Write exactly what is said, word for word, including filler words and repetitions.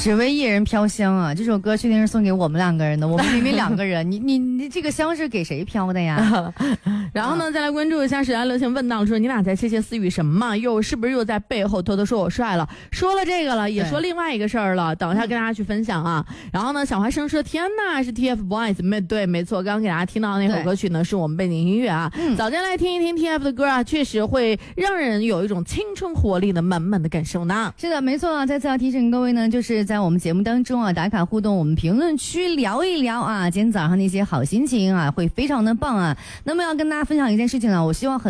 只为一人飘香啊！这首歌确定是送给我们两个人的，我们明明两个人，你你你这个香是给谁飘的呀？ 然后呢，再来关注一下时代流行问到说，你俩在窃窃私语什么？又是不是又在背后偷偷说我帅了？说了这个了，也说另外一个事儿了，等一下跟大家去分享啊。然后呢，小花生说，天呐，是 TFBOYS， 没对，没错，刚刚给大家听到的那首歌曲呢，是我们背景音乐啊。嗯、早间来听一听 T F 的歌啊，确实会让人有一种青春活力的满满的感受呢。 是的，没错啊。再次要提醒各位呢，就是在我们节目当中啊，打卡互动，我们评论区聊一聊啊，今天早上那些好心情啊，会非常的棒啊。那么要跟大家分享一件事情呢，我希望很